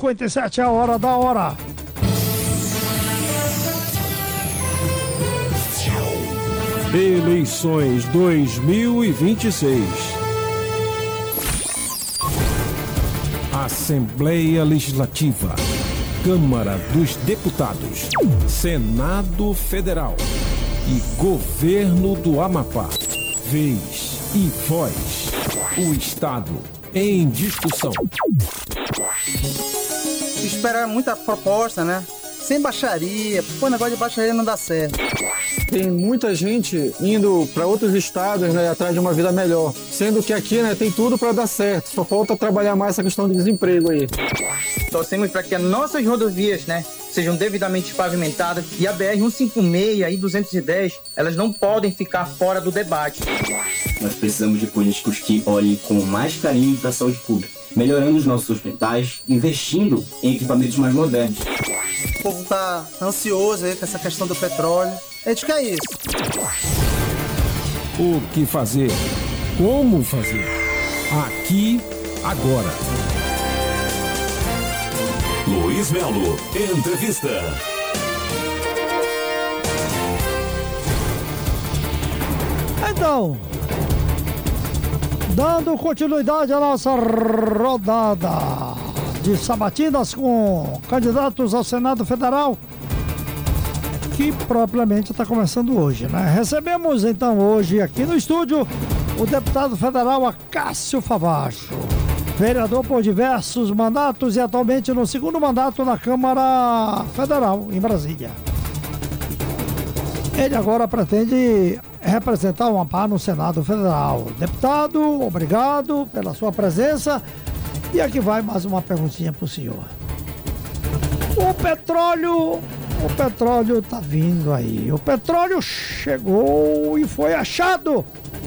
7h57 é a hora da hora. Eleições 2026. Assembleia Legislativa, Câmara dos Deputados, Senado Federal e Governo do Amapá. Vez e voz. O Estado em discussão. Espera muita proposta, né? Sem baixaria. Pô, o negócio de baixaria não dá certo. Tem muita gente indo para outros estados, né, atrás de uma vida melhor. Sendo que aqui, né, tem tudo para dar certo. Só falta trabalhar mais essa questão de desemprego aí. Torcemos para que as nossas rodovias, né, sejam devidamente pavimentadas e a BR-156 e 210, elas não podem ficar fora do debate. Nós precisamos de políticos que olhem com mais carinho para a saúde pública, melhorando os nossos hospitais, investindo em equipamentos mais modernos. O povo tá ansioso aí com essa questão do petróleo. A gente quer isso. O que fazer? Como fazer? Aqui, agora. Luiz Melo, entrevista. Então, dando continuidade à nossa rodada de sabatinas com candidatos ao Senado Federal, que propriamente está começando hoje, né? Recebemos então hoje aqui no estúdio o deputado federal Acácio Favacho, vereador por diversos mandatos e atualmente no segundo mandato na Câmara Federal, em Brasília. Ele agora pretende representar o Amapá no Senado Federal. Deputado, obrigado pela sua presença. E aqui vai mais uma perguntinha para o senhor. O petróleo tá vindo aí. O petróleo chegou e foi achado.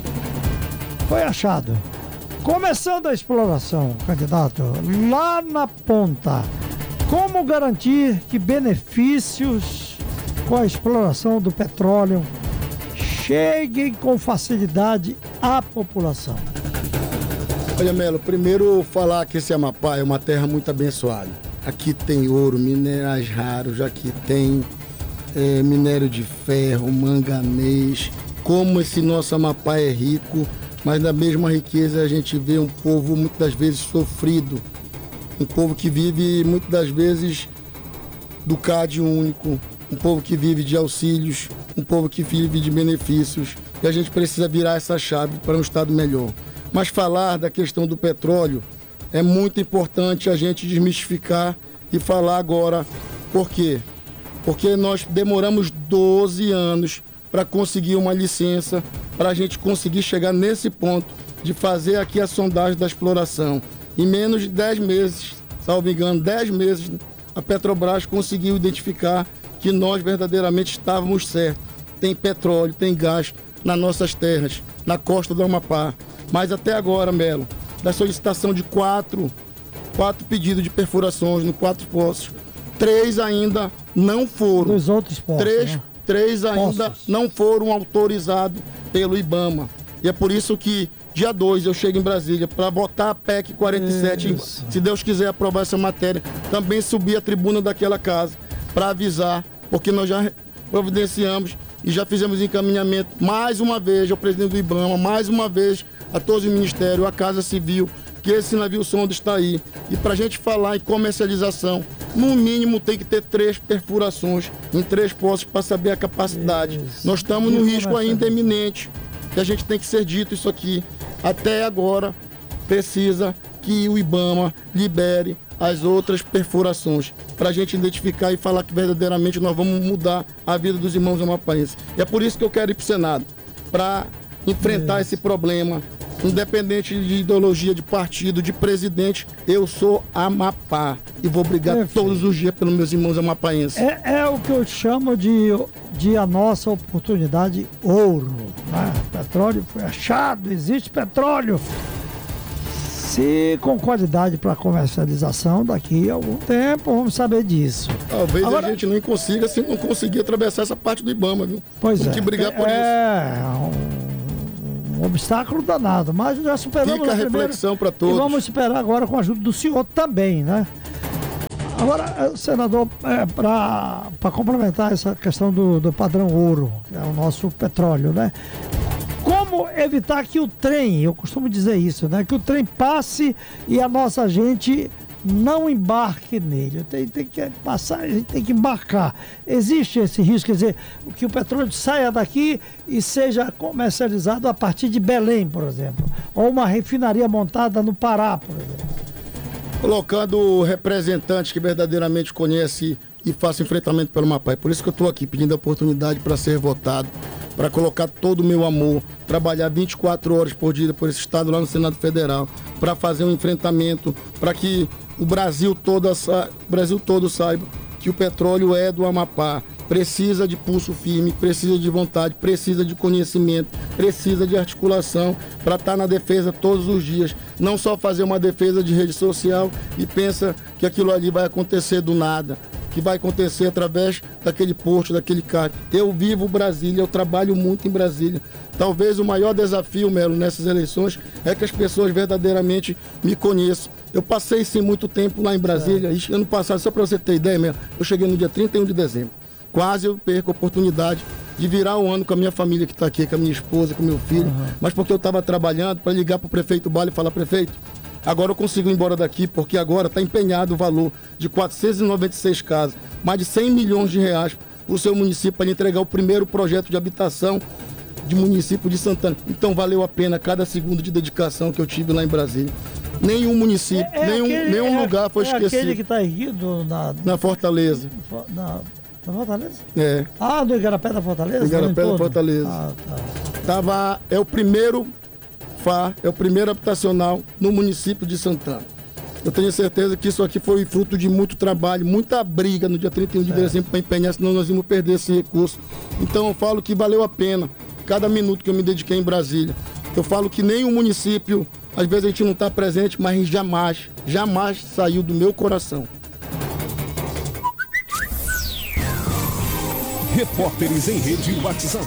Começando a exploração, candidato, lá na ponta, como garantir que benefícios com a exploração do petróleo cheguem com facilidade à população? Olha, Melo, primeiro falar que esse Amapá é uma terra muito abençoada. Aqui tem ouro, minerais raros, aqui tem minério de ferro, manganês. Como esse nosso Amapá é rico, mas na mesma riqueza a gente vê um povo muitas das vezes sofrido. Um povo que vive muitas das vezes do CAD único, um povo que vive de auxílios, um povo que vive de benefícios. E a gente precisa virar essa chave para um estado melhor. Mas falar da questão do petróleo é muito importante a gente desmistificar e falar agora. Por quê? Porque nós demoramos 12 anos para conseguir uma licença, para a gente conseguir chegar nesse ponto de fazer aqui a sondagem da exploração. Em menos de 10 meses, salvo engano, 10 meses, a Petrobras conseguiu identificar que nós verdadeiramente estávamos certos. Tem petróleo, tem gás nas nossas terras, na costa do Amapá. Mas até agora, Melo, da solicitação de quatro pedidos de perfurações no 4 poços, 3 ainda não foram. Dos outros poços, três ainda não foram autorizados pelo IBAMA. E é por isso que dia 2 eu chego em Brasília para votar a PEC 47, se Deus quiser aprovar essa matéria, também subir a tribuna daquela casa para avisar, porque nós já providenciamos e já fizemos encaminhamento mais uma vez ao presidente do IBAMA, mais uma vez a todos os ministérios, a Casa Civil, que esse navio sonda está aí. E para a gente falar em comercialização, no mínimo tem que ter 3 perfurações em 3 poços para saber a capacidade. Nós estamos no risco ainda iminente, que a gente tem que ser dito isso aqui. Até agora precisa que o IBAMA libere as outras perfurações, para a gente identificar e falar que verdadeiramente nós vamos mudar a vida dos irmãos amapaenses. E é por isso que eu quero ir para o Senado, para enfrentar esse problema, independente de ideologia, de partido, de presidente. Eu sou Amapá e vou brigar todos os dias pelos meus irmãos amapaenses. É o que eu chamo de a nossa oportunidade ouro, né? Petróleo foi achado, existe petróleo. Se com qualidade para comercialização, daqui a algum tempo vamos saber disso. Talvez agora, a gente não consiga, se não conseguir atravessar essa parte do IBAMA, viu? Pois tem que brigar por isso. É um obstáculo danado, mas já superamos. Fica a reflexão para todos. E vamos esperar agora com a ajuda do senhor também, né? Agora, senador, para complementar essa questão do padrão ouro, que é o nosso petróleo, né? Como evitar que o trem, eu costumo dizer isso, né? Que o trem passe e a nossa gente não embarque nele. Tem que passar, a gente tem que embarcar. Existe esse risco, quer dizer, que o petróleo saia daqui e seja comercializado a partir de Belém, por exemplo, ou uma refinaria montada no Pará, por exemplo. Colocando representantes que verdadeiramente conhecem e façam enfrentamento pelo Amapá. É por isso que eu estou aqui pedindo a oportunidade para ser votado, para colocar todo o meu amor, trabalhar 24 horas por dia por esse estado lá no Senado Federal, para fazer um enfrentamento, para que o Brasil todo saiba que o petróleo é do Amapá. Precisa de pulso firme, precisa de vontade, precisa de conhecimento, precisa de articulação para estar na defesa todos os dias. Não só fazer uma defesa de rede social e pensa que aquilo ali vai acontecer do nada, que vai acontecer através daquele posto, daquele cargo. Eu vivo Brasília, eu trabalho muito em Brasília. Talvez o maior desafio, Melo, nessas eleições é que as pessoas verdadeiramente me conheçam. Eu passei sim muito tempo lá em Brasília. Ano passado, só para você ter ideia, Melo, eu cheguei no dia 31 de dezembro. Quase eu perco a oportunidade de virar o ano com a minha família que está aqui, com a minha esposa, com o meu filho, mas porque eu estava trabalhando para ligar para o prefeito Bala e falar: prefeito, agora eu consigo ir embora daqui, porque agora está empenhado o valor de 496 casas, mais de 100 milhões de reais para o seu município, para entregar o primeiro projeto de habitação de município de Santana. Então valeu a pena cada segundo de dedicação que eu tive lá em Brasília. Nenhum município, nenhum lugar foi esquecido. É aquele que está erguido na Fortaleza. Na Fortaleza? É. Ah, do Igarapé da Fortaleza? Igarapé da Fortaleza. Tá. É o primeiro FAR, é o primeiro habitacional no município de Santana. Eu tenho certeza que isso aqui foi fruto de muito trabalho, muita briga no dia 31 de dezembro para empenhar, senão nós íamos perder esse recurso. Então eu falo que valeu a pena cada minuto que eu me dediquei em Brasília. Eu falo que nenhum município, às vezes a gente não está presente, mas jamais saiu do meu coração. Repórteres em Rede WhatsApp.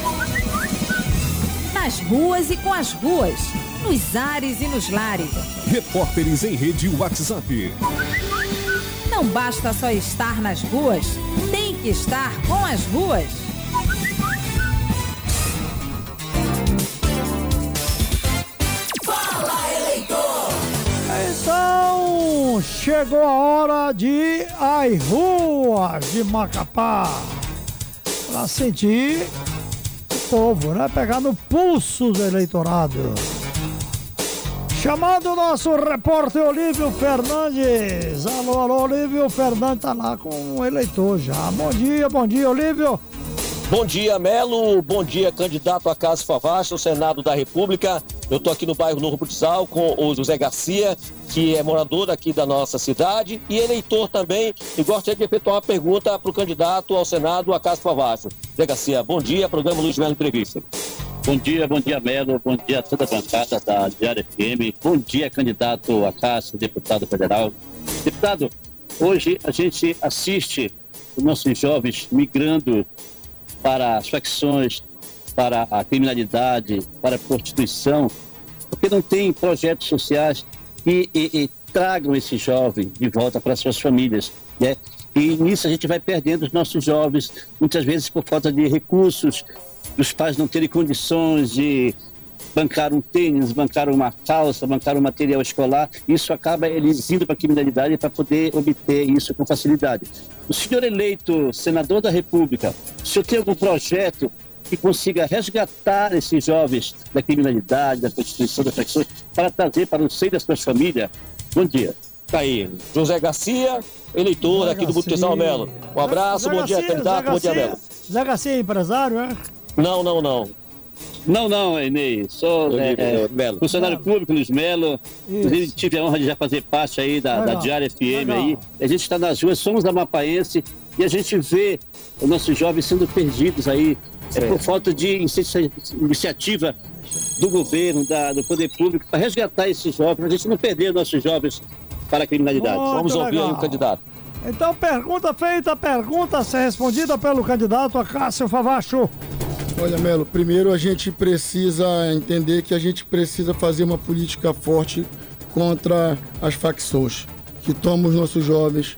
Nas ruas e com as ruas, nos ares e nos lares. Repórteres em Rede WhatsApp. Não basta só estar nas ruas, tem que estar com as ruas. Fala, eleitor! Então, chegou a hora de ir às ruas de Macapá para sentir o povo, né? Pegar no pulso do eleitorado. Chamando o nosso repórter Olívio Fernandes. Alô, Olívio Fernandes tá lá com o eleitor já. Bom dia, Olívio. Bom dia, Melo. Bom dia, candidato a Cássio Favacho, Senado da República. Eu estou aqui no bairro Novo Butzal com o José Garcia, que é morador aqui da nossa cidade e eleitor também. E gostaria de efetuar uma pergunta para o candidato ao Senado, a Cássio Favacho. José Garcia, bom dia, programa Luiz Melo Entrevista. Bom dia, Melo. Bom dia a toda a bancada da Diário FM. Bom dia, candidato a Cássio, deputado federal. Deputado, hoje a gente assiste os nossos jovens migrando para as facções, para a criminalidade, para a prostituição, porque não tem projetos sociais que tragam esse jovem de volta para suas famílias, né? E nisso a gente vai perdendo os nossos jovens, muitas vezes por falta de recursos, dos pais não terem condições de bancar um tênis, bancar uma calça, bancar um material escolar. Isso acaba eles indo para a criminalidade para poder obter isso com facilidade. O senhor eleito senador da República, o senhor tem algum projeto que consiga resgatar esses jovens da criminalidade, da prostituição, das facções, para trazer para o seio das suas famílias? Bom dia. Tá aí, José Garcia, eleitor Zé aqui do Garcia. Butzal, Melo. Um abraço, Zé bom dia, Garcia, candidato, bom dia, Melo. Zé Garcia é empresário, é? Não. Não, Enei, sou funcionário público, Luiz Melo. Inclusive tive a honra de já fazer parte aí da Diário FM aí. A gente está nas ruas, somos amapaense e a gente vê os nossos jovens sendo perdidos aí por falta de iniciativa do governo, do poder público, para resgatar esses jovens, para a gente não perder nossos jovens para a criminalidade. Vamos ouvir aí o candidato. Então, pergunta feita, pergunta a ser respondida pelo candidato a Cássio Favacho. Olha, Melo, primeiro a gente precisa entender que a gente precisa fazer uma política forte contra as facções que tomam os nossos jovens,